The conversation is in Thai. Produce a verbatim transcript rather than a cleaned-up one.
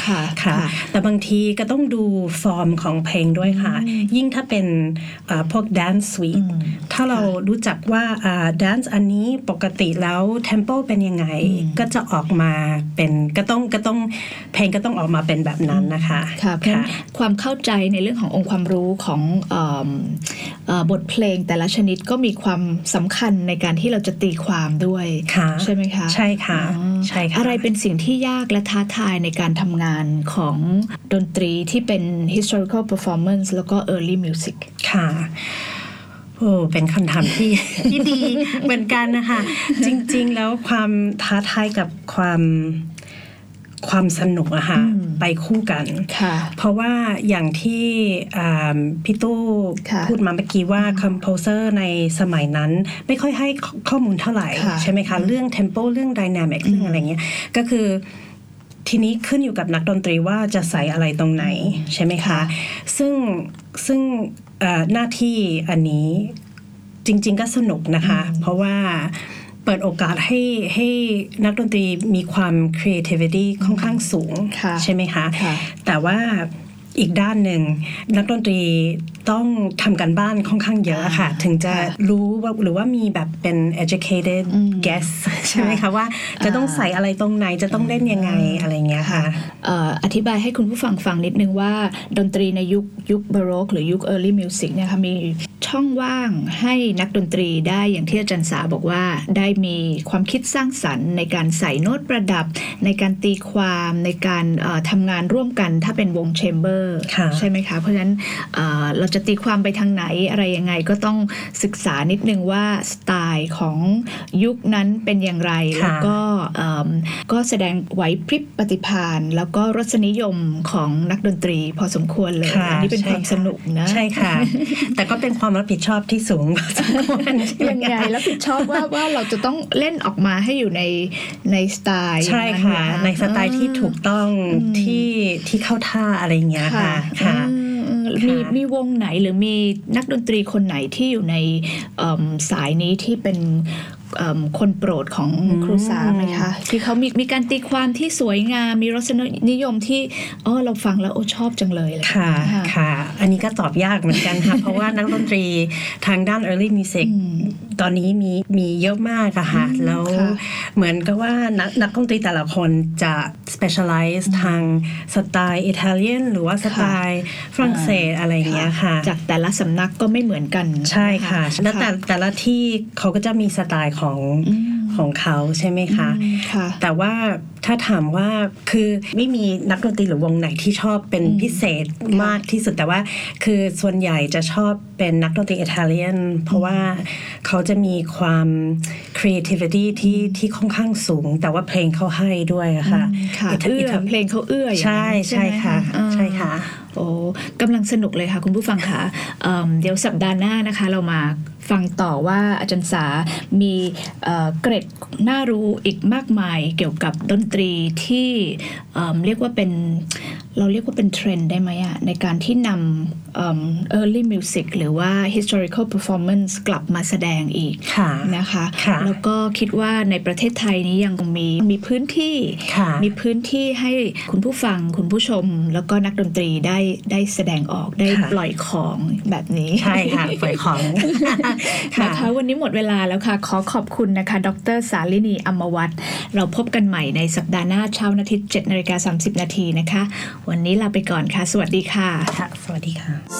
ค่ะค่ะแต่บางทีก็ต้องดูฟอร์มของเพลงด้วยค่ะยิ่งถ้าเป็นพวก dance suite ถ้าเรารู้จักว่า dance อันนี้ปกติแล้ว tempo เป็นยังไงก็จะออกมาเป็นก็ต้องก็ต้องเพลงก็ต้องออกมาเป็นแบบนั้นนะคะค่ะเพราะความเข้าใจในเรื่องขององค์ความรู้ของเอ่อเอ่อบทเพลงแต่ละชนิดก็มีความสำคัญในการที่เราจะตีความด้วยใช่ไหมคะใช่ค่ะใช่ค่ะอะไรเป็นสิ่งที่ยากและท้าทายในการทำงานของดนตรีที่เป็น historical performance แล้วก็ early music ค่ะโอ้เป็นคำถามที่ ที่ดีเหมือนกันนะคะจริงๆแล้วความท้าทายกับความความสนุกอะค่ะไปคู่กันเพราะว่าอย่างที่พี่ตู้พูดมาเมื่อกี้ว่าคอมโพเซอร์ในสมัยนั้นไม่ค่อยให้ข้อมูลเท่าไหร่ใช่ไหมคะเรื่องเทมโปเรื่องไดนามิกเรื่องอะไรเงี้ยก็คือทีนี้ขึ้นอยู่กับนักดนตรีว่าจะใส่อะไรตรงไหนใช่ไหมคะซึ่งซึ่งหน้าที่อันนี้จริงๆก็สนุกนะคะเพราะว่าเปิดโอกาสให้ให้นักดนตรีมีความ creativity ค่อนข้างสูงใช่ไหมคะแต่ว่าอีกด้านหนึ่งนักดนตรีต้องทำกันบ้านค่อนข้างเยอะค่ะถึงจะรู้ว่าหรือว่ามีแบบเป็น educated guess ใช่ไหมคะว่าจะต้องใส่อะไรตรงไหนจะต้องเล่นยังไงอะไรเงี้ยค่ะอธิบายให้คุณผู้ฟังฟังนิดนึงว่าดนตรีในยุคยุคบาโรกหรือยุค early music เนี่ยค่ะมีช่องว่างให้นักดนตรีได้อย่างที่อาจารย์สาบอกว่าได้มีความคิดสร้างสรรค์ในการใส่โน้ตประดับในการตีความในการทำงานร่วมกันถ้าเป็นวงแชมเบอร์ใช่ไหมคะเพราะฉะนั้นเราจะตีความไปทางไหนอะไรยังไงก็ต้องศึกษานิดนึงว่าสไตล์ของยุคนั้นเป็นอย่างไรแล้วก็ก็แสดงไหวพริบปฏิภาณแล้วก็รสนิยมของนักดนตรีพอสมควรเลยอันนี้เป็นความสนุกนะใช่ค่ะแต่ก็เป็นความรับผิดชอบที่สูงพอสมควรยังไงรับผิดชอบว่าว่าเราจะต้องเล่นออกมาให้อยู่ในในสไตล์ใช่ค่ะในสไตล์ที่ถูกต้องที่ที่เข้าท่าอะไรอย่างเงี้ยค่ะค่ะมีมีวงไหนหรือมีนักดนตรีคนไหนที่อยู่ในสายนี้ที่เป็นคนโปรดของครูสาไหมคะที่เขามีมีการตีความที่สวยงามมีรสนิยมที่อ๋อเราฟังแล้วโอ้ชอบจังเลยค่ะค่ะอันนี้ก็ตอบยากเหมือนกันค่ะเพราะว่านักดนตรีทางด้าน early music ตอนนี้มีมีเยอะมากอะค่ะแล้วเหมือนกับว่านักนักดนตรีแต่ละคนจะ specialize ทางสไตล์อิตาเลียนหรือว่าสไตล์ฝรั่งเศสอะไรอย่างเงี้ยค่ะจากแต่ละสำนักก็ไม่เหมือนกันใช่ค่ะแล้วแต่แต่ละที่เขาก็จะมีสไตล์ของของเขาใช่ไหมคะแต่ว่าถ้าถามว่าคือไม่มีนักดนตรีหรือวงไหนที่ชอบเป็นพิเศษมากที่สุดแต่ว่าคือส่วนใหญ่จะชอบเป็นนักดนตรีอิตาเลียนเพราะว่าเขาจะมีความ creativity ที่ที่ค่อนข้างสูงแต่ว่าเพลงเขาให้ด้วยค่ะเอื้อเพลงเขาเอื้อใช่ใช่ค่ะใช่ค่ะโอ้กำลังสนุกเลยค่ะคุณผู้ฟังค่ะ เ, เดี๋ยวสัปดาห์หน้านะคะเรามาฟังต่อว่าอาจารย์สามีเ, เกร็ดน่ารู้อีกมากมายเกี่ยวกับดนตรีที่ เ, เรียกว่าเป็นเราเรียกว่าเป็นเทรนด์ได้ไหมอะในการที่นำ early music หรือว่า historical performance กลับมาแสดงอีกนะคะแล้วก็คิดว่าในประเทศไทยนี้ยังคงมีมีพื้นที่มีพื้นที่ให้คุณผู้ฟังคุณผู้ชมแล้วก็นักดนตรีได้ได้แสดงออกได้ปล่อยของแบบนี้ใช่ค่ะปล่อยของนะคะวันนี้หมดเวลาแล้วค่ะขอขอบคุณนะคะดร.สาลินีอมวัฒน์เราพบกันใหม่ในสัปดาห์หน้าเช้าวันอาทิตย์ เจ็ดนาฬิกาสามสิบนาทีนะคะวันนี้ลาไปก่อนค่ะสวัสดีค่ะค่ะสวัสดีค่ะ